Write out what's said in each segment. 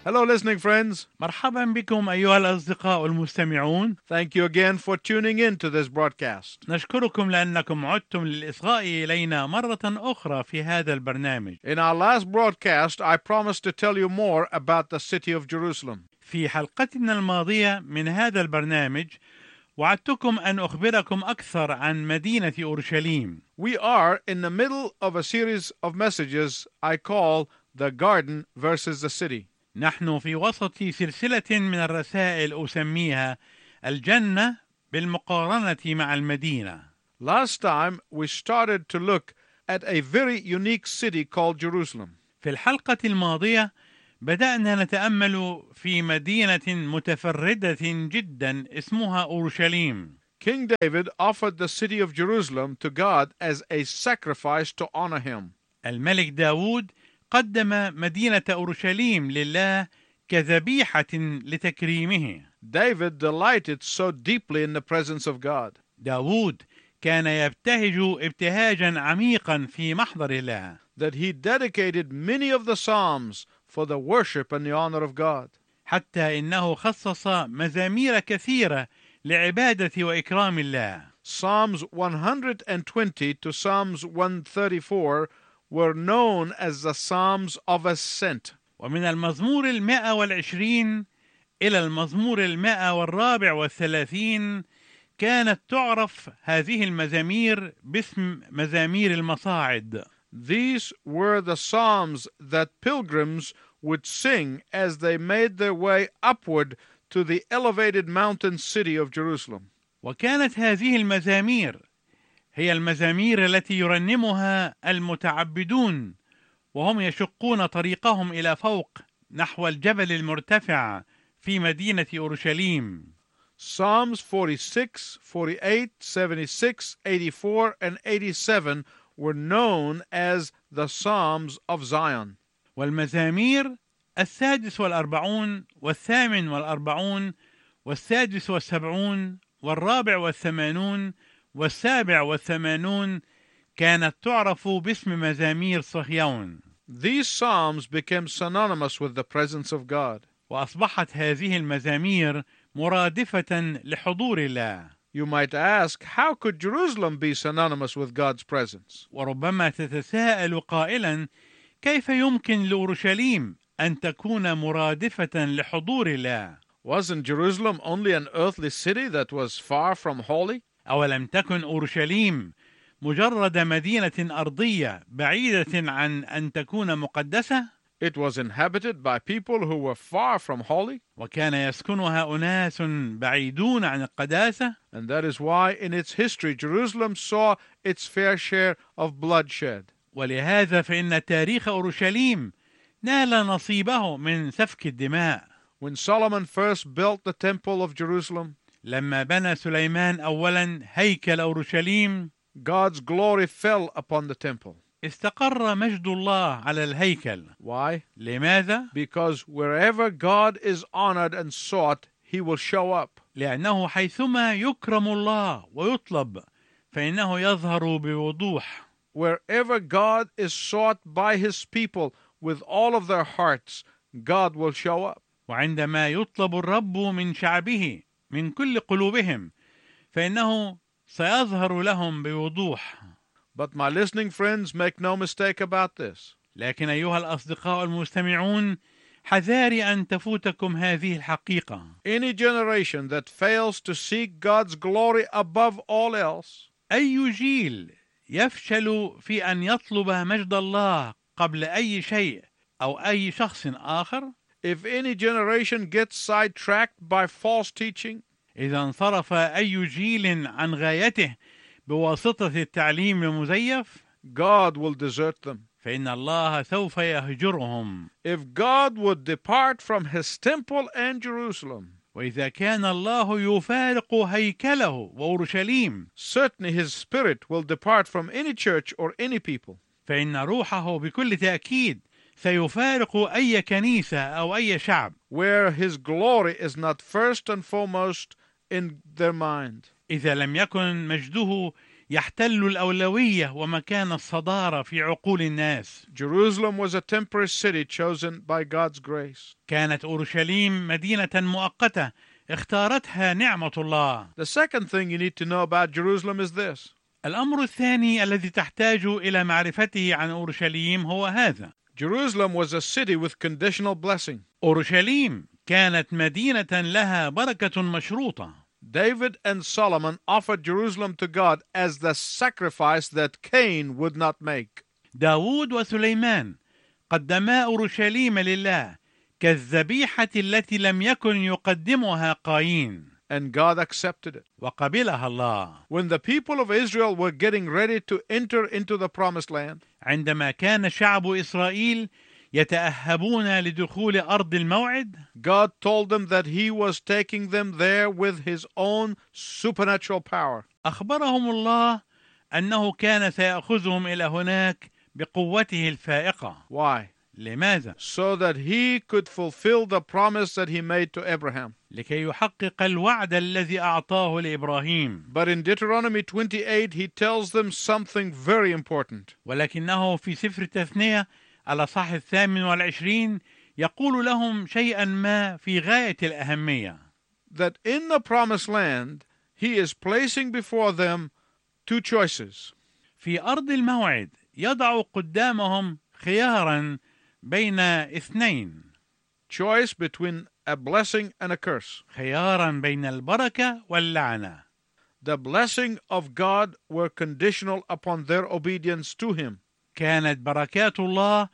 Hello, listening friends. مرحبا بكم أيها الأصدقاء المستمعون. Thank you again for tuning in to this broadcast. نشكركم لأنكم عدتم للإصغاء إلينا مرة أخرى في هذا البرنامج. In our last broadcast, I promised to tell you more about the city of Jerusalem. في حلقتنا الماضية من هذا البرنامج وعدتكم أن أخبركم أكثر عن مدينة أورشليم. We are in the middle of a series of messages I call the garden versus the city. نحن في وسط سلسلة من الرسائل أسميها الجنة بالمقارنة مع المدينة. Last time, we started to look at a very unique city called Jerusalem. في الحلقة الماضية بدأنا نتأمل في مدينة متفردة جدا اسمها أورشليم. King David offered the city of Jerusalem to God as a sacrifice to honor him. الملك داود قدم مدينة أورشليم لله كذبيحة لتكريمه. David delighted so deeply in the presence of God. داود كان يبتهج ابتهاجا عميقا في محضر الله That he dedicated many of the Psalms for the worship and the honor of God. حتى إنه خصص مزامير كثيرة لعبادة وإكرام الله. Psalms 120 to Psalms 134 were known as the Psalms of Ascent. ومن المزمور 120 إلى المزمور 134 كانت تعرف هذه المزامير باسم مزامير المصاعد. These were the psalms that pilgrims would sing as they made their way upward to the elevated mountain city of Jerusalem. وكانت هذه المزامير هي المزامير التي يرنمها المتعبدون وهم يشقون طريقهم إلى فوق نحو الجبل المرتفع في مدينة أورشليم. Psalms 46, 48, 76, 84, and 87 were known as the Psalms of Zion. والمزامير 46 والثامن 46 والرابع 87 كانت تعرف باسم مزامير صهيون. These psalms became synonymous with the presence of God. وأصبحت هذه المزامير مرادفة لحضور الله. You might ask, how could Jerusalem be synonymous with God's presence? وربما تتساءل قائلا كيف يمكن لأورشليم أن تكون مرادفة لحضور الله؟ Wasn't Jerusalem only an earthly city that was far from holy? أولم تكن أورشليم مجرد مدينة أرضية بعيدة عن أن تكون مقدسة؟ It was inhabited by people who were far from holy. وكان يسكنها أناس بعيدون عن القداسة. And that is why in its history Jerusalem saw its fair share of bloodshed. ولهذا فإن تاريخ أورشليم نال نصيبه من سفك الدماء. When Solomon first built the temple of Jerusalem, لما بنى سليمان أولا هيكل أورشليم God's glory fell upon the temple. استقر مجد الله على الهيكل. Why? لماذا؟ Because wherever God is honored and sought, He will show up. لأنه حيثما يكرم الله ويطلب فإنه يظهر بوضوح. Wherever God is sought by His people with all of their hearts, God will show up. وعندما يطلب الرب من شعبه من كل قلوبهم فإنه سيظهر لهم بوضوح. But my listening friends, make no mistake about this. لكن أيها الأصدقاء المستمعون حذاري أن تفوتكم هذه الحقيقة. Any generation that fails to seek God's glory above all else, أي جيل يفشل في أن يطلب مجد الله قبل أي شيء أو أي شخص آخر، if any generation gets sidetracked by false teaching, إذا انصرف أي جيل عن غايته بواسطة التعليم المزيف، God will desert them. فإن الله سوف يهجرهم. If God would depart from His temple and Jerusalem, وإذا كان الله يفارق هيكله وأورشليم، certainly His Spirit will depart from any church or any people. فإن روحه بكل تأكيد سيفارق أي كنيسة أو أي شعب where His glory is not first and foremost in their mind. إذا لم يكن مجده يحتل الأولوية ومكان الصدارة في عقول الناس. Jerusalem was a temporary city chosen by God's grace. كانت أورشليم مدينة مؤقتة اختارتها نعمة الله. The second thing you need to know about Jerusalem is this. الأمر الثاني الذي تحتاج إلى معرفته عن أورشليم هو هذا. Jerusalem was a city with conditional blessing. أورشليم كانت مدينة لها بركة مشروطة. David and Solomon offered Jerusalem to God as the sacrifice that Cain would not make. داود وسليمان قدما أورشليم لله كالذبيحة التي لم يكن يقدمها قايين. And God accepted it. وقبلها الله. When the people of Israel were getting ready to enter into the promised land, عندما كان شعب إسرائيل يتأهبون لدخول أرض الموعد، God told them that He was taking them there with His own supernatural power. أخبرهم الله أنه كان سيأخذهم إلى هناك بقوته الفائقة. Why? لماذا؟ So that He could fulfill the promise that He made to Abraham. لكي يحقق الوعد الذي أعطاه لإبراهيم. But in Deuteronomy 28, He tells them something very important. ولكنه في سفر التثنية الأصحاح 28 يقول لهم شيئا ما في غاية الأهمية. That in the promised land, He is placing before them two choices. في أرض الموعد يضع قدامهم خيارا بين اثنين. Choice between a blessing and a curse. خيارا بين البركة واللعنة. The blessing of God were conditional upon their obedience to Him. كانت بركات الله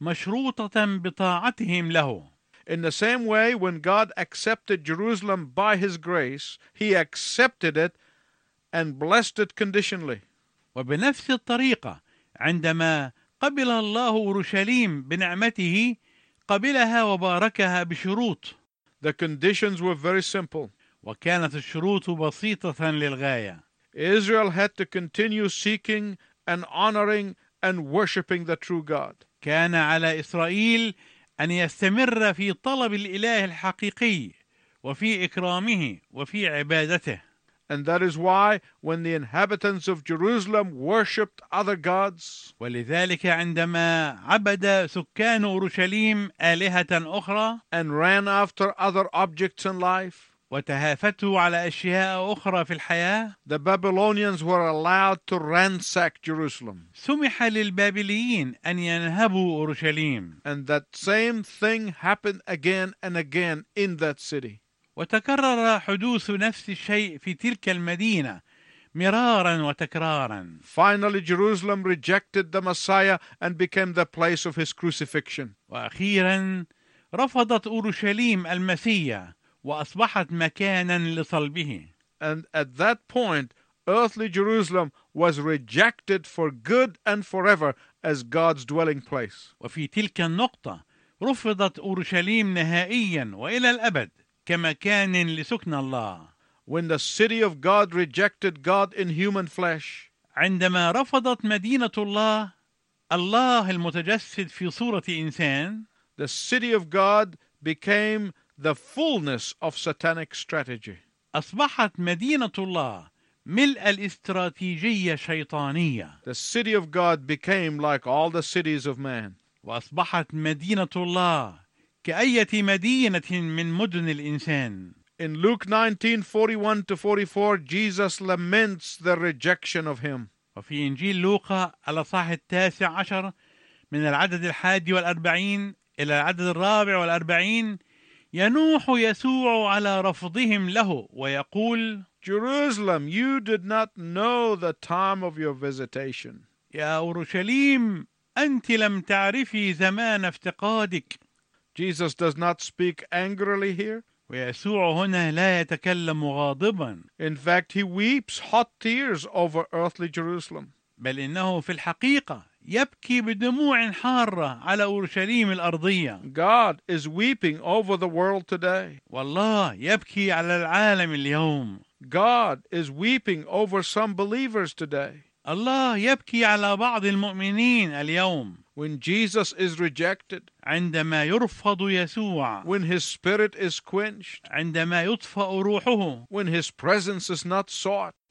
مشروطة بطاعتهم له. In the same way, when God accepted Jerusalem by His grace, He accepted it and blessed it conditionally. وبنفس الطريقة عندما قبل الله أورشليم بنعمته قبلها وباركها بشروط. The conditions were very simple. وكانت الشروط بسيطة للغاية. Israel had to continue seeking and honoring and worshiping the true God. كان على إسرائيل أن يستمر في طلب الإله الحقيقي وفي إكرامه وفي عبادته. And that is why when the inhabitants of Jerusalem worshipped other gods, ولذلك عندما عبد سكان أورشليم آلهة أخرى and ran after other objects in life, وتهافتوا على أشياء أخرى في الحياة، the Babylonians were allowed to ransack Jerusalem. سمح للبابليين أن ينهبوا أورشليم. And that same thing happened again and again in that city. وتكرر حدوث نفس الشيء في تلك المدينة مرارا وتكرارا. Finally, Jerusalem rejected the Messiah and became the place of His crucifixion. وأخيرا رفضت أورشليم المسيح وأصبحت مكانا لصلبه. And at that point, earthly Jerusalem was rejected for good and forever as God's dwelling place. وفي تلك النقطة رفضت أورشليم نهائيا وإلى الأبد كمكان لسكن الله. When the city of God rejected God in human flesh, عندما رفضت مدينة الله الله المتجسد في صورة إنسان، the city of God became the fullness of satanic strategy. أصبحت مدينة الله ملء الاستراتيجية الشيطانية. The city of God became like all the cities of man. وأصبحت مدينة الله كأية مدينة من مدن الإنسان. In Luke 19:41-44, Jesus laments the rejection of Him. وفي إنجيل لوقا الأصحاح 19 من العدد 41 إلى العدد 44 ينوح يسوع على رفضهم له ويقول: Jerusalem, you did not know the time of your visitation. يا أورشليم أنت لم تعرفي زمان افتقادك. Jesus does not speak angrily here. ويسوع هنا لا يتكلم غاضبا. In fact, He weeps hot tears over earthly Jerusalem. بل إنه في الحقيقة يبكي بدموع حارة على أورشليم الأرضية. God is weeping over the world today. والله يبكي على العالم اليوم. God is weeping over some believers today. الله يبكي على بعض المؤمنين اليوم. When Jesus is rejected, عندما يرفض يسوع، when His Spirit is quenched, عندما يطفأ روحه، when His presence is not sought,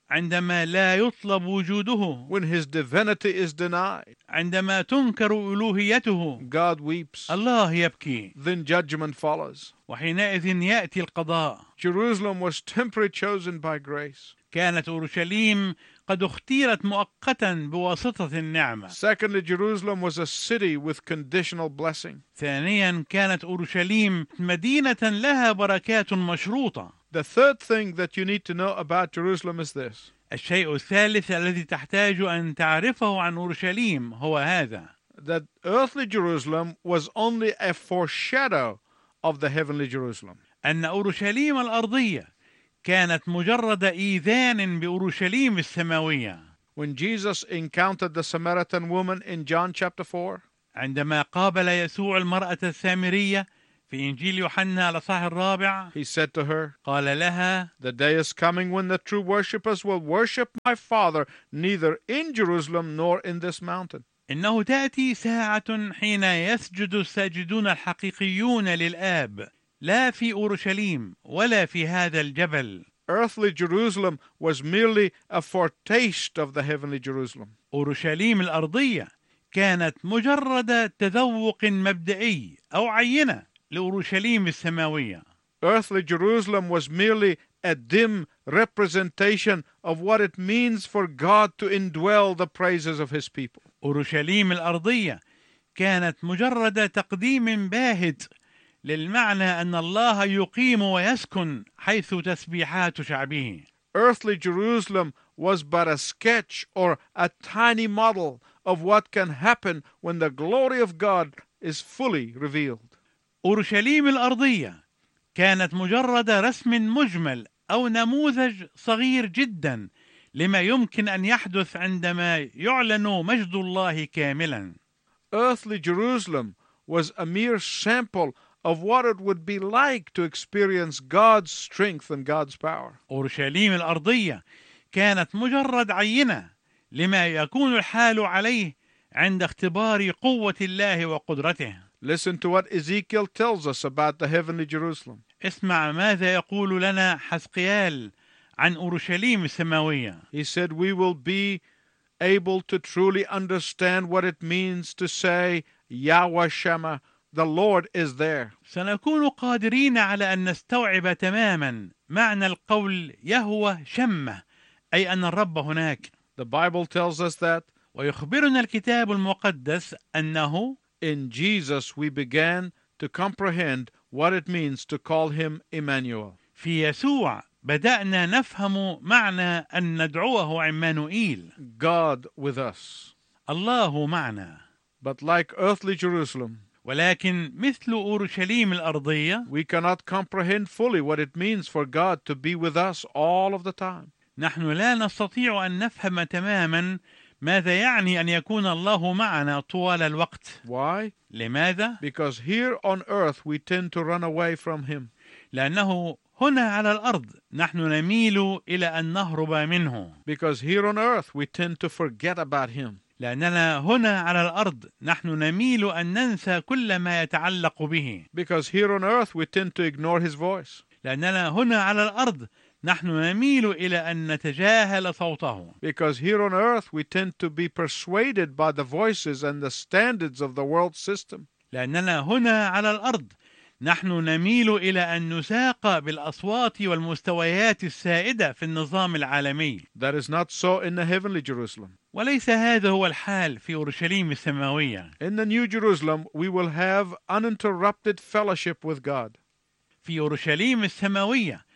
عندما لا يطلب وجوده، when his divinity is denied, عندما تنكر ألوهيته، God weeps. الله يبكي، Then judgment follows. وحينئذ يأتي القضاء. Jerusalem was temporarily chosen by grace. كانت أورشليم قد اختيرت مؤقتا بواسطة النعمة. Secondly, Jerusalem was a city with conditional blessing. ثانيا، كانت أورشليم مدينة لها بركات مشروطة. The third thing that you need to know about Jerusalem is this. الشيء الثالث الذي تحتاج أن تعرفه عن أورشليم هو هذا: That earthly Jerusalem was only a foreshadow of the heavenly Jerusalem. أن أورشليم الأرضية كانت مجرد إيذان بأورشليم السماوية. When Jesus encountered the Samaritan woman in John chapter 4, عندما قابل يسوع المرأة السامرية في إنجيل يوحنا الإصحاح الرابع، he said to her, قال لها: the day is coming when the true worshippers will worship my Father neither in Jerusalem nor in this mountain. إنه تأتي ساعة حين يسجد الساجدون الحقيقيون للآب لا في أورشليم ولا في هذا الجبل. Earthly Jerusalem was merely a foretaste of the heavenly Jerusalem. أورشليم الأرضية كانت مجرد تذوق مبدئي أو عينة لأورشليم السماوية. Earthly Jerusalem was merely a dim representation of what it means for God to indwell the praises of his people. أورشليم الأرضية كانت مجرد تقديم باهت للمعنى أن الله يقيم ويسكن حيث تسبيحات شعبه. Earthly Jerusalem was but a sketch or a tiny model of what can happen when the glory of God is fully revealed. أورشليم الأرضية كانت مجرد رسم مجمل أو نموذج صغير جدا لما يمكن أن يحدث عندما يعلن مجد الله كاملا. Earthly Jerusalem was a mere sample of what it would be like to experience God's strength and God's power. أورشليم الأرضية كانت مجرد عينة لما يكون الحال عليه عند اختبار قوة الله وقدرته. Listen to what Ezekiel tells us about the heavenly Jerusalem. اسمع ماذا يقول لنا حزقيال عن أورشليم السماوية. He said, we will be able to truly understand what it means to say, Yahweh Shema, the Lord is there. سنكون قادرين على أن نستوعب تماما معنى القول يهوه شمه، أي أن الرب هناك. The Bible tells us that ويخبرنا الكتاب المقدس أنه in Jesus we began to comprehend what it means to call him Emmanuel. في يسوع بدأنا نفهم معنى أن ندعوه عمانوئيل، God with us. الله معنا. But like earthly Jerusalem, ولكن مثل أورشليم الأرضية we cannot comprehend fully what it means for God to be with us all of the time. نحن لا نستطيع أن نفهم تماما ماذا يعني أن يكون الله معنا طوال الوقت. Why? لماذا؟ Because here on earth we tend to run away from him. لأنه هنا على الأرض نحن نميل إلى أن نهرب منه. Because here on earth we tend to forget about him. لأننا هنا على الأرض نحن نميل أن ننسى كل ما يتعلق به. Because here on earth we tend to ignore his voice. لأننا هنا على الأرض نحن نميل إلى أن نتجاهل صوته. Because here on earth we tend to be persuaded by the voices and the standards of the world system. لأننا هنا على الأرض نحن نميل إلى أن نساق بالأصوات والمستويات السائدة في النظام العالمي. That is not so in the heavenly Jerusalem. وليس هذا هو الحال في أورشليم السماوية. In the new Jerusalem we will have uninterrupted fellowship with God. في أورشليم السماوية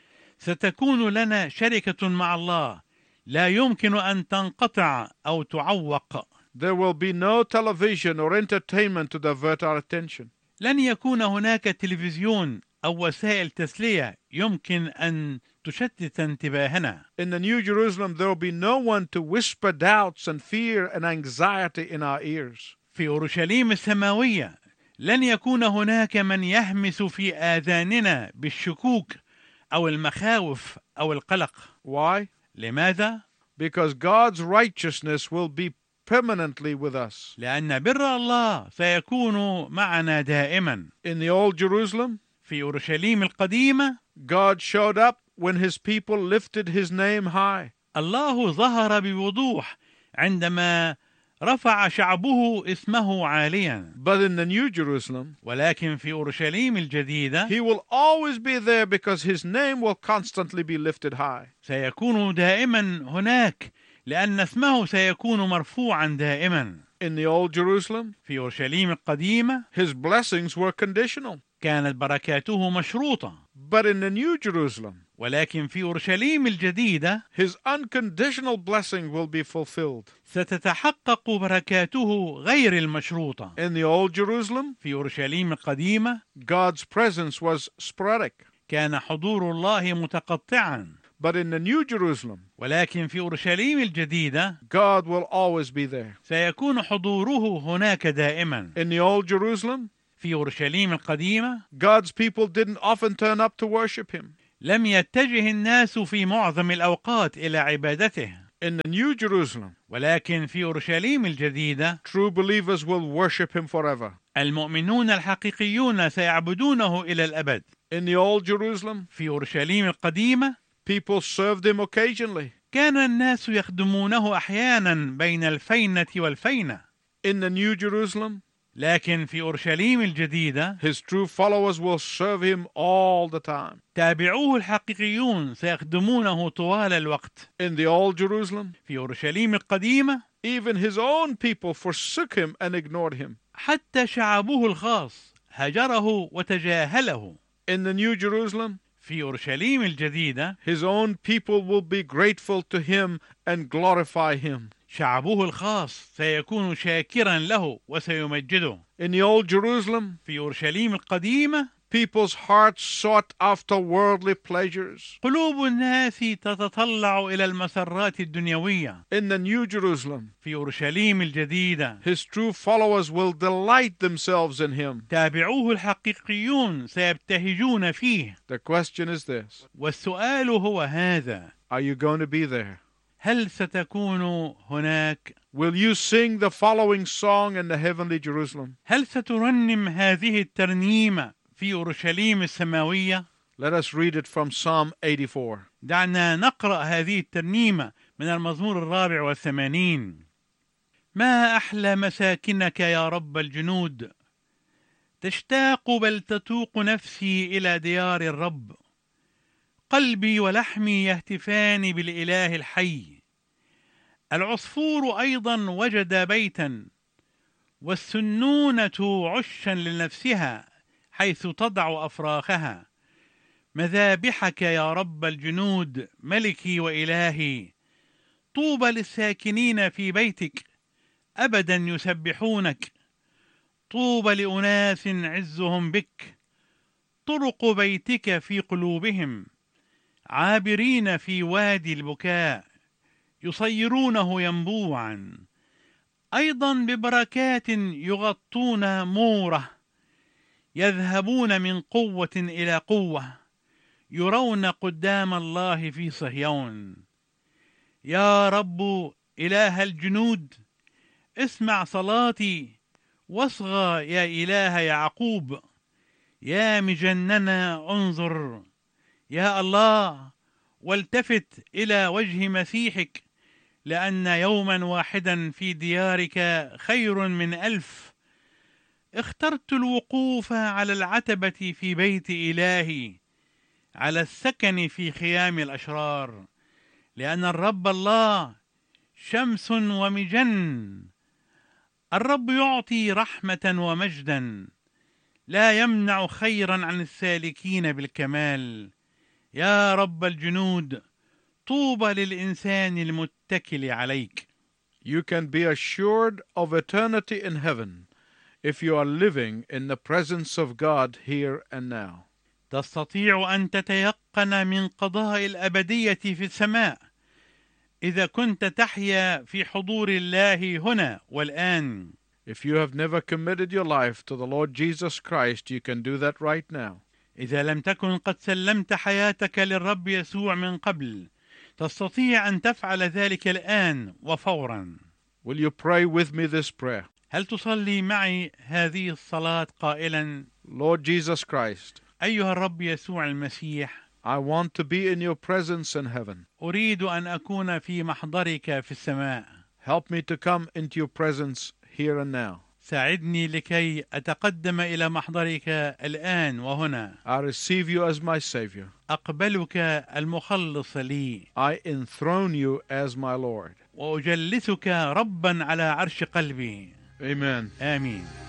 ستكون لنا شركة مع الله لا يمكن أن تنقطع أو تعوق. There will be no television or entertainment to divert our attention. لن يكون هناك تلفزيون أو وسائل تسلية يمكن أن تشتت انتباهنا. In the New Jerusalem, there will be no one to whisper doubts and fear and anxiety in our ears. في أورشليم السماوية لن يكون هناك من يهمس في آذاننا بالشكوك أو المخاوف أو القلق. Why? لماذا؟ Because God's righteousness will be permanently with us. لأن بر الله سيكون معنا دائما. In the Old Jerusalem, في أورشليم القديمة God showed up when his people lifted his name high. الله ظهر بوضوح عندما رفع شعبه اسمه عاليا، But in the New Jerusalem, ولكن في أورشليم الجديدة he will always be there because his name will constantly be lifted high. سيكون دائما هناك لأن اسمه سيكون مرفوعا دائما. In the Old Jerusalem, في أورشليم القديمة his blessings were conditional. كانت بركاته مشروطة، But in the New Jerusalem, ولكن في أورشليم الجديدة his unconditional blessing will be fulfilled. ستتحقق بركاته غير المشروطة. In the Old Jerusalem, في أورشليم القديمة God's presence was sporadic. كان حضور الله متقطعا، But in the New Jerusalem, ولكن في أورشليم الجديدة God will always be there. سيكون حضوره هناك دائما. In the Old Jerusalem, في أورشليم القديمة God's people didn't often turn up to worship him. لم يتجه الناس في معظم الأوقات إلى عبادته. In the New Jerusalem, ولكن في أورشليم الجديدة true believers will worship him forever. المؤمنون الحقيقيون سيعبدونه إلى الأبد. In the Old Jerusalem, في أورشليم القديمة people served him occasionally. كان الناس يخدمونه أحيانا بين الفينة والفينة. In the New Jerusalem, لكن في أورشليم الجديدة his true followers will serve him all the time. تابعوه الحقيقيون سيخدمونه طوال الوقت. In the Old Jerusalem, في أورشليم القديمة even his own people forsook him and ignored him. حتى شعبه الخاص هجره وتجاهله. In the New Jerusalem, في أورشليم الجديدة his own people will be grateful to him and glorify him. شعبه الخاص سيكون شاكرا له وسيمجده. In the Old Jerusalem, في أورشليم القديمة people's hearts sought after worldly pleasures. قلوب الناس تتطلع إلى المسرات الدنيوية. In the New Jerusalem, في أورشليم الجديدة his true followers will delight themselves in him. تابعوه الحقيقيون سيبتهجون فيه. The question is this: والسؤال هو هذا: are you going to be there? هل ستكون هناك؟ Will you sing the following song in the heavenly Jerusalem? هل سترنم هذه الترنيمة في أورشليم السماوية؟ Let us read it from Psalm 84. دعنا نقرأ هذه الترنيمة من المزمور 84. ما أحلى مساكنك يا رب الجنود، تشتاق بل تتوق نفسي إلى ديار الرب. قلبي ولحمي يهتفان بالإله الحي. العصفور أيضا وجد بيتا، والسنونة عشا لنفسها حيث تضع أفراخها. مذابحك يا رب الجنود ملكي وإلهي. طوبى للساكنين في بيتك أبدا يسبحونك. طوبى لأناس عزهم بك. طرق بيتك في قلوبهم. عابرين في وادي البكاء يصيرونه ينبوعا. أيضا ببركات يغطون موره. يذهبون من قوة إلى قوة. يرون قدام الله في صهيون. يا رب إله الجنود، اسمع صلاتي واصغى يا إله يعقوب. يا مجننا انظر يا الله، والتفت إلى وجه مسيحك، لأن يوما واحدا في ديارك خير من 1000. اخترت الوقوف على العتبة في بيت إلهي، على السكن في خيام الأشرار، لأن الرب الله شمس ومجن. الرب يعطي رحمة ومجدا، لا يمنع خيرا عن السالكين بالكمال. يا رب الجنود، طوبى للإنسان المتكل عليك. You can be assured of eternity in heaven if you are living in the presence of God here and now. تستطيع أن تتيقن من قضاء الأبدية في السماء إذا كنت تحيا في حضور الله هنا والآن. If you have never committed your life to the Lord Jesus Christ, you can do that right now. إذا لم تكن قد سلمت حياتك للرب يسوع من قبل، تستطيع أن تفعل ذلك الآن وفورا. Will you pray with me this prayer? هل تصلي معي هذه الصلاة قائلا: Lord Jesus Christ, أيها الرب يسوع المسيح، I want to be in your presence in heaven. أريد أن أكون في محضرك في السماء. Help me to come into your presence here and now. ساعدني لكي أتقدم إلى محضرك الآن وهنا. I receive you as my Savior. أقبلك المخلص لي. I enthrone you as my Lord. وأجلسك ربا على عرش قلبي. Amen. آمين.